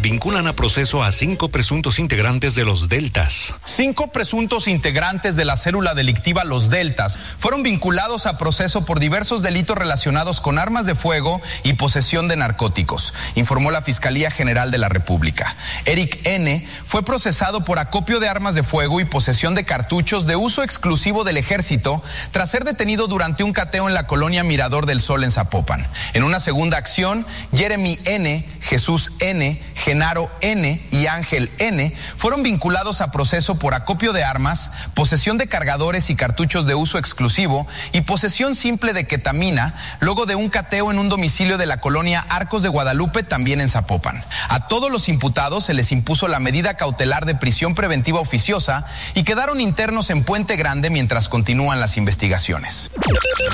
vinculan a proceso a 5 presuntos integrantes de los Deltas. 5 presuntos integrantes de la célula delictiva Los Deltas fueron vinculados a proceso por diversos delitos relacionados con armas de fuego y posesión de narcóticos, informó la Fiscalía General de la República. Eric N. fue procesado por acopio de armas de fuego y posesión de cartuchos de uso exclusivo del Ejército tras ser detenido durante un cateo en la colonia Mirador del Sol en Zapopan. En una segunda acción, Jeremy N., Jesús N., Genaro N. y Ángel N. fueron vinculados a proceso por acopio de armas, posesión de cargadores y cartuchos de uso exclusivo y posesión simple de ketamina, luego de un cateo en un domicilio de la colonia Arcos de Guadalupe, también en Zapopan. A todos los imputados se les impuso la medida cautelar de prisión preventiva oficiosa y quedaron internos en Puente Grande mientras continúan las investigaciones.